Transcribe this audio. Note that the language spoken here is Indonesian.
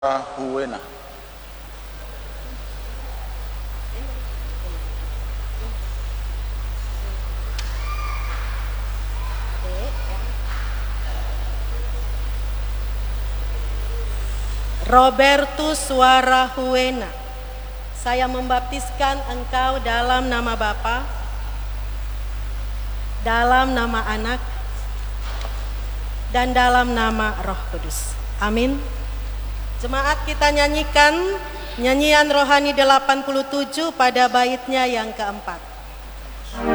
Huwena. Robertus Warahuwena, saya membaptiskan engkau dalam nama Bapa, dalam nama Anak, dan dalam nama Roh Kudus. Amin. Jemaat, kita nyanyikan nyanyian rohani 87 pada baitnya yang keempat.